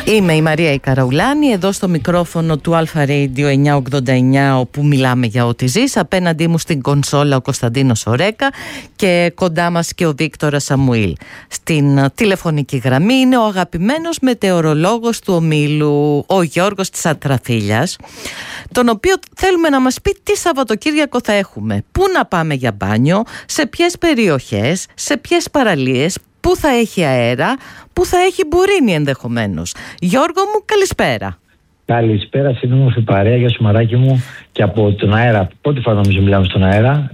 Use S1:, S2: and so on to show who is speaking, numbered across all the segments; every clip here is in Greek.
S1: Είμαι η Μαρία η Καραουλάνη, εδώ στο μικρόφωνο του Αλφα Radio 989, όπου μιλάμε για ό,τι ζεις. Απέναντί μου στην κονσόλα ο Κωνσταντίνος Ορέκα και κοντά μας και ο Βίκτορας Σαμουήλ. Στην τηλεφωνική γραμμή είναι ο αγαπημένος μετεωρολόγος του ομίλου, ο Γιώργος της Ατραφίλιας, τον οποίο θέλουμε να μας πει τι Σαββατοκύριακο θα έχουμε, πού να πάμε για μπάνιο, σε ποιες περιοχές, σε ποιες παραλίες, πού θα έχει αέρα, πού θα έχει μπουρίνι ενδεχομένως. Γιώργο μου, καλησπέρα.
S2: Καλησπέρα στην όμορφη παρέα, γεια σου Μαράκι μου, και από τον αέρα. Πρώτη φορά νομίζω μιλάμε στον αέρα.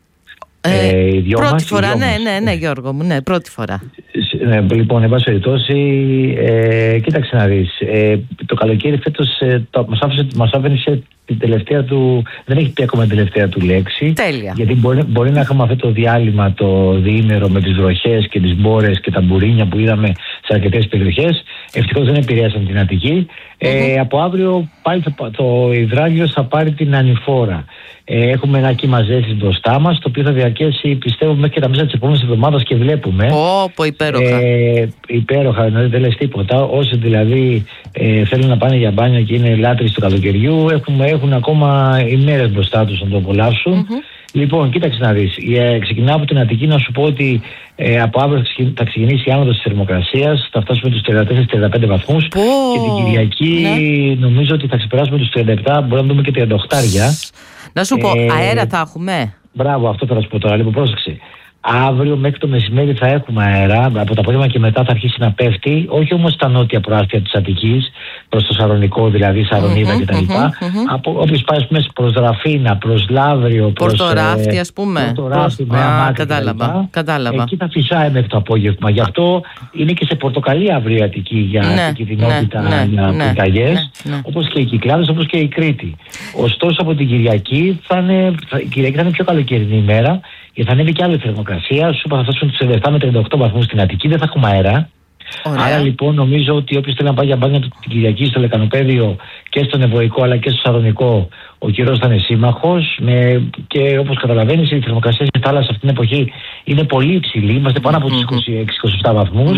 S1: Πρώτη φορά, ναι Γιώργο μου, ναι, πρώτη φορά.
S2: Λοιπόν, εν πάση περιπτώσει, κοίταξε να δεις, το καλοκαίρι φέτος μας άφησε την τελευταία του, δεν έχει πει ακόμα την τελευταία του λέξη.
S1: Τέλεια.
S2: Γιατί μπορεί να είχαμε αυτό το διάλειμμα το διήμερο με τις βροχές και τις μπόρες και τα μπουρίνια που είδαμε σε αρκετές περιοχές. Ευτυχώς δεν επηρέασαν την Αττική. Από αύριο πάλι το υδράργυρος θα πάρει την ανηφόρα. Έχουμε ένα κύμα ζέστης μπροστά μας, το οποίο θα διαρκέσει, πιστεύω, μέχρι και τα μέσα της επόμενης εβδομάδας και βλέπουμε.
S1: Υπέροχα.
S2: Υπέροχα, δηλαδή δεν λες τίποτα. Όσοι δηλαδή θέλουν να πάνε για μπάνιο και είναι λάτρεις του καλοκαιριού, έχουν ακόμα ημέρες μπροστά τους να το απολαύσουν. Λοιπόν, κοίταξε να δεις. Ξεκινάω από την Αττική να σου πω ότι από αύριο θα ξεκινήσει η άνοδος της θερμοκρασίας. Θα φτάσουμε τους 34-35 βαθμούς. Και την Κυριακή νομίζω ότι θα ξεπεράσουμε τους 37, μπορούμε να δούμε και 38.
S1: Να σου πω, αέρα θα έχουμε.
S2: Μπράβο, αυτό θα σου πω τώρα. Λοιπόν, πρόσεξε. Αύριο μέχρι το μεσημέρι θα έχουμε αέρα. Από το απόγευμα και μετά θα αρχίσει να πέφτει. Όχι όμως στα νότια προάστια της Αττικής, προς το Σαρονικό, δηλαδή Σαρονίδα κτλ. Όποιος πάει προς Δραφίνα, προς Λαύριο, προς
S1: το Ράφτη, ας πούμε.
S2: Κατάλαβα. Εκεί θα φυσάει μέχρι το απόγευμα. Γι' αυτό είναι και σε πορτοκαλί αύριο η Αττική για επικινδυνότητα για πυρκαγιές, όπως και οι Κυκλάδες, όπως και η Κρήτη. Ωστόσο από την Κυριακή θα είναι πιο καλοκαιρινή ημέρα. Και θα ανέβει και άλλη θερμοκρασία. Σου είπα, θα φτάσουν στους 37 με 38 βαθμούς στην Αττική, δεν θα έχουμε αέρα. Άρα λοιπόν νομίζω ότι όποιος θέλει να πάει για μπάνια την Κυριακή στο Λεκανοπέδιο και στον Ευωικό αλλά και στο Σαρονικό, ο καιρός θα είναι σύμμαχος. Και όπως καταλαβαίνεις, η θερμοκρασία στη θάλασσα αυτή την εποχή είναι πολύ υψηλή. Είμαστε πάνω από τους 26-27 βαθμούς.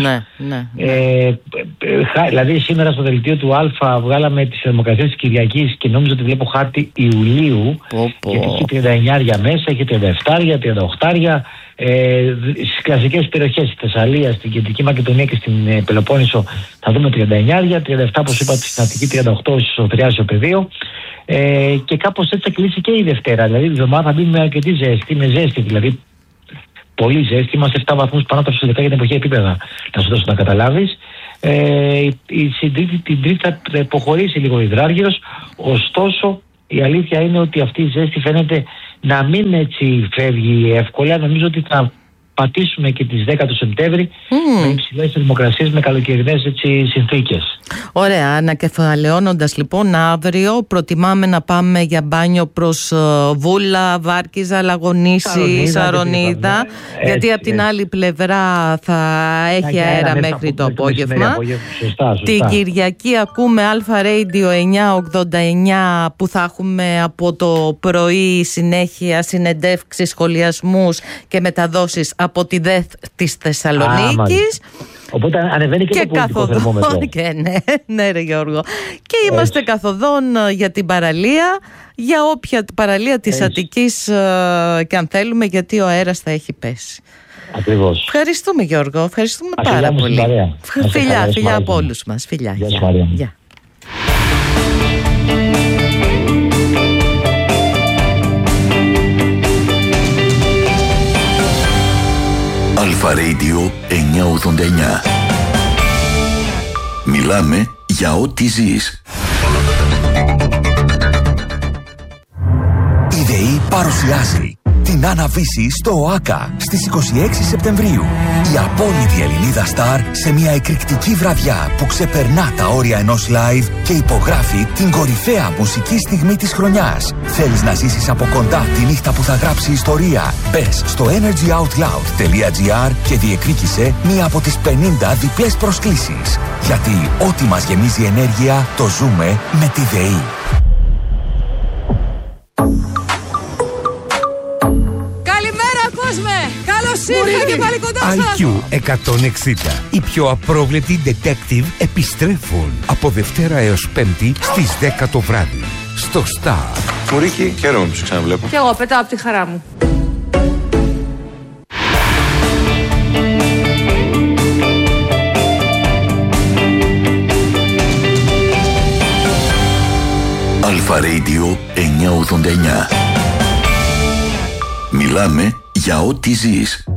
S2: Δηλαδή σήμερα στο δελτίο του Α βγάλαμε τις θερμοκρασίες της Κυριακής και νόμιζα ότι βλέπω χάρτη Ιουλίου. Και έχει 39 μέσα, έχει 37, 38. Στις κλασικές περιοχές, στη Θεσσαλία, στην Κεντρική Μακεδονία και στην Πελοπόννησο θα δούμε 39, 37 όπως είπα στην Αττική, 38 στο Θριάσιο πεδίο. Και κάπως έτσι θα κλείσει και η Δευτέρα. Δηλαδή η εβδομάδα θα μπει με αρκετή ζέστη, με ζέστη δηλαδή. Πολύ ζέστη, είμαστε 7 βαθμούς πάνω από τα φυσικά για την εποχή επίπεδα. Να σου δώσω να καταλάβεις. Την Τρίτη θα υποχωρήσει λίγο ο υδράργυρος. Ωστόσο η αλήθεια είναι ότι αυτή η ζέστη φαίνεται να μην έτσι φεύγει εύκολα. Νομίζω ότι θα πατήσουμε και τις 10 του Σεπτέμβρη με υψηλές θερμοκρασίες, με καλοκαιρινές συνθήκες.
S1: Ωραία, ανακεφαλαιώνοντας λοιπόν, αύριο προτιμάμε να πάμε για μπάνιο προς Βούλα, Βάρκιζα, Λαγονίση, Σαρονίδα, γιατί από την άλλη πλευρά θα έχει αέρα μέχρι το απόγευμα.
S2: Σωστά.
S1: Την Κυριακή ακούμε Αλφα Radio 989 που θα έχουμε από το πρωί συνέχεια συνεντεύξεις, σχολιασμούς και μεταδόσεις από τη ΔΕΘ της Θεσσαλονίκης.
S2: Οπότε ανεβαίνει και το πολιτικό θερμόμετρο.
S1: Ναι ρε Γιώργο. Και είμαστε καθοδόν για την παραλία, για όποια παραλία της Αττικής και αν θέλουμε, γιατί ο αέρας θα έχει πέσει.
S2: Ακριβώς.
S1: Ευχαριστούμε Γιώργο, ευχαριστούμε πάρα πολύ. Φιλιά από όλους μας. Φιλιά. Γεια.
S3: Αλφα Radio 989. Μιλάμε για ό,τι ζεις.
S4: Η ΔΕΗ παρουσιάζει την Άννα-Βύση στο ΟΑΚΑ στις 26 Σεπτεμβρίου. Η απόλυτη Ελληνίδα στάρ σε μια εκρηκτική βραδιά που ξεπερνά τα όρια ενός live και υπογράφει την κορυφαία μουσική στιγμή της χρονιάς. Θέλεις να ζήσεις από κοντά τη νύχτα που θα γράψει ιστορία? Μπες στο energyoutloud.gr και διεκδίκησε μία από τις 50 διπλές προσκλήσεις. Γιατί ό,τι μας γεμίζει ενέργεια το ζούμε με τη ΔΕΗ.
S5: Καλώς ήρθατε
S1: πάλι κοντά σας.
S5: IQ 160. Οι πιο απρόβλεπτοι detective επιστρέφουν από Δευτέρα έως Πέμπτη στις 10 το βράδυ. Στο Star.
S6: Μουρίκη, χαίρομαι που σε ξαναβλέπω.
S1: Και εγώ πετάω από τη χαρά μου.
S3: Αλφα Radio 989. Μιλάμε για ό,τι ζεις.